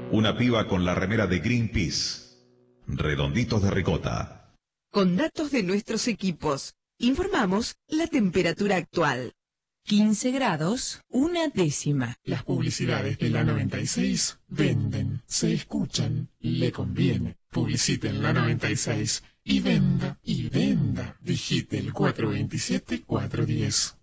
Una piba con la remera de Greenpeace. Redonditos de ricota. Con datos de nuestros equipos, informamos la temperatura actual. 15 grados, 1/10. Las publicidades de la 96 venden, se escuchan, le conviene. Publicite en la 96 y venda, y venda. Digite el 427-410.